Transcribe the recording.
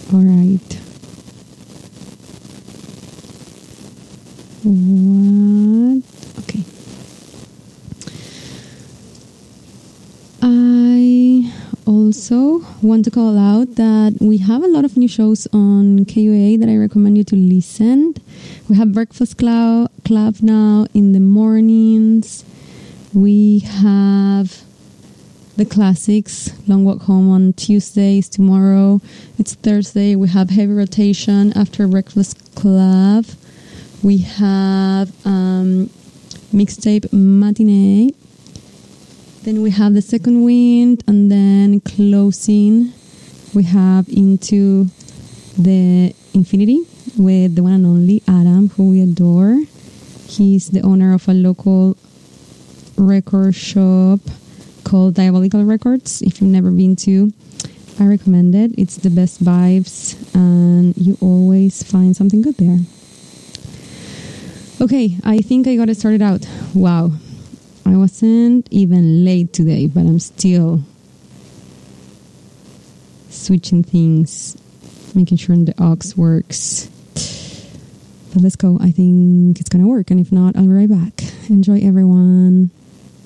All right. What? Okay. I also want to call out that we have a lot of new shows on KUA that I recommend you to listen. We have Breakfast Club now in the mornings. We have the classics, Long Walk Home on Tuesdays. Tomorrow it's Thursday. We have Heavy Rotation after Breakfast Club. We have Mixtape Matinee. Then we have the Second Wind, and then closing we have Into the Infinity with the one and only Adam, who we adore. He's the owner of a local record shop called Diabolical Records. If you've never been to, I recommend it. It's the best vibes and you always find something good there. Okay, I think I got it started out. Wow, I wasn't even late today, but I'm still switching things, making sure the aux works. But let's go. I think it's gonna work, and if not, I'll be right back. Enjoy, everyone.